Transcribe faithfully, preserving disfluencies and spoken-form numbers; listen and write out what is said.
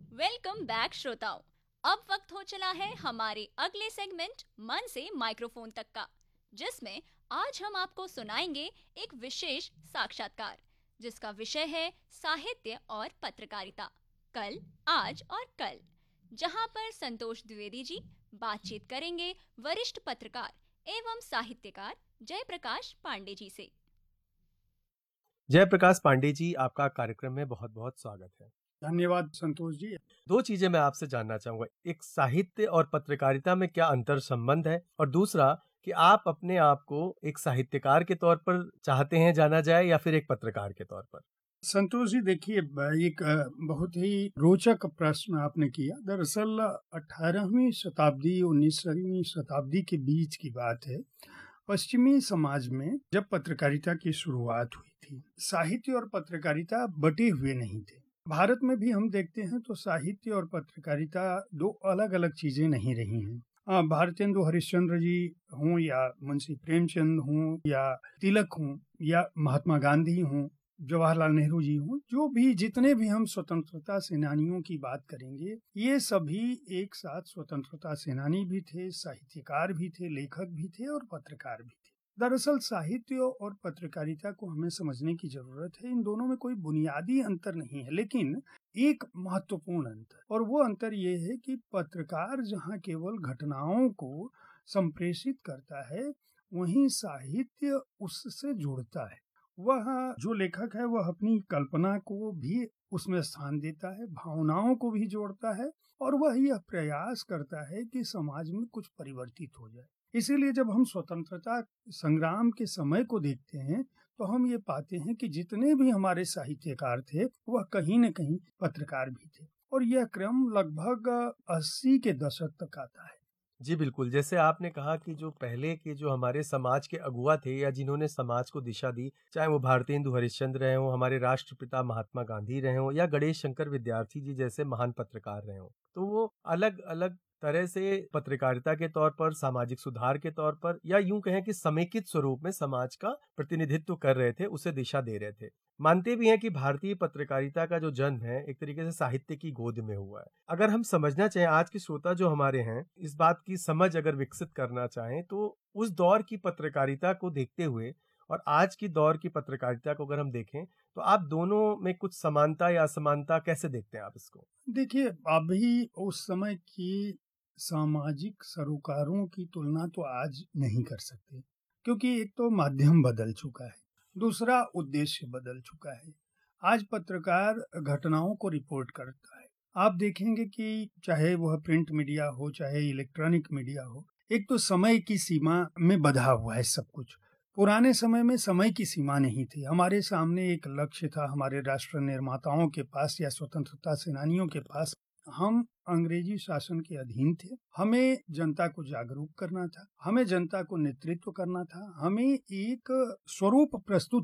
Welcome back श्रोताओं। अब वक्त हो चला है हमारे अगले सेगमेंट मन से माइक्रोफोन तक का, जिसमें आज हम आपको सुनाएंगे एक विशेष साक्षात्कार जिसका विषय है साहित्य और पत्रकारिता, कल, आज और कल, जहां पर संतोष द्विवेदी जी बातचीत करेंगे वरिष्ठ पत्रकार एवं साहित्यकार जयप्रकाश पांडे जी से। जयप्रकाश पांडे जी, आपका कार्यक्रम में बहुत बहुत स्वागत है। धन्यवाद संतोष जी। दो चीजें मैं आपसे जानना चाहूंगा, एक साहित्य और पत्रकारिता में क्या अंतर संबंध है, और दूसरा कि आप अपने आप को एक साहित्यकार के तौर पर चाहते हैं जाना जाए या फिर एक पत्रकार के तौर पर। संतोष जी देखिए, एक बहुत ही रोचक प्रश्न आपने किया। दरअसल अठारहवीं शताब्दी उन्नीसवीं शताब्दी के बीच की बात है। पश्चिमी समाज में जब पत्रकारिता की शुरुआत हुई थी, साहित्य और पत्रकारिता बटे हुए नहीं थे। भारत में भी हम देखते हैं तो साहित्य और पत्रकारिता दो अलग अलग चीजें नहीं रही हैं। भारतेंदु हरिश्चंद्र जी हों या मुंशी प्रेमचंद हों या तिलक हों या महात्मा गांधी हों, जवाहरलाल नेहरू जी हों, जो भी जितने भी हम स्वतंत्रता सेनानियों की बात करेंगे, ये सभी एक साथ स्वतंत्रता सेनानी भी थे, साहित्यकार भी थे, लेखक भी थे और पत्रकार भी थे। दरअसल साहित्य और पत्रकारिता को हमें समझने की जरूरत है। इन दोनों में कोई बुनियादी अंतर नहीं है, लेकिन एक महत्वपूर्ण अंतर, और वो अंतर ये है कि पत्रकार जहाँ केवल घटनाओं को संप्रेषित करता है, वहीं साहित्य उससे जुड़ता है। वह जो लेखक है वह अपनी कल्पना को भी उसमें स्थान देता है, भावनाओं को भी जोड़ता है, और वह यह प्रयास करता है कि समाज में कुछ परिवर्तित हो जाए। इसीलिए जब हम स्वतंत्रता संग्राम के समय को देखते हैं तो हम ये पाते हैं कि जितने भी हमारे साहित्यकार थे वह कहीं न कहीं पत्रकार भी थे, और यह क्रम लगभग अस्सी के दशक तक आता है। जी बिल्कुल, जैसे आपने कहा कि जो पहले के जो हमारे समाज के अगुआ थे या जिन्होंने समाज को दिशा दी, चाहे वो भारतेंदु हरिश्चंद्र रहे हों, हमारे राष्ट्रपिता महात्मा गांधी रहे हों या गणेश शंकर विद्यार्थी जी जैसे महान पत्रकार रहे हों, तो वो अलग अलग तरह से पत्रकारिता के तौर पर, सामाजिक सुधार के तौर पर, या यूं कहें कि समेकित स्वरूप में समाज का प्रतिनिधित्व कर रहे थे, उसे दिशा दे रहे थे। मानते भी हैं कि भारतीय पत्रकारिता का जो जन्म है एक तरीके से साहित्य की गोद में हुआ है। अगर हम समझना चाहें, आज के श्रोता जो हमारे हैं इस बात की समझ अगर विकसित करना चाहें, तो उस दौर की पत्रकारिता को देखते हुए और आज की दौर की पत्रकारिता को अगर हम देखें तो आप दोनों में कुछ समानता या असमानता कैसे देखते हैं आप इसको? देखिए, अभी उस समय की सामाजिक सरोकारों की तुलना तो आज नहीं कर सकते, क्योंकि एक तो माध्यम बदल चुका है, दूसरा उद्देश्य बदल चुका है। आज पत्रकार घटनाओं को रिपोर्ट करता है। आप देखेंगे कि चाहे वह प्रिंट मीडिया हो, चाहे इलेक्ट्रॉनिक मीडिया हो, एक तो समय की सीमा में बंधा हुआ है सब कुछ। पुराने समय में समय की सीमा नहीं थी। हमारे सामने एक लक्ष्य था, हमारे राष्ट्र निर्माताओं के पास या स्वतंत्रता सेनानियों के पास। हम अंग्रेजी शासन के अधीन थे, हमें जनता को जागरूक करना था, हमें जनता को नेतृत्व करना था, हमें एक स्वरूप प्रस्तुत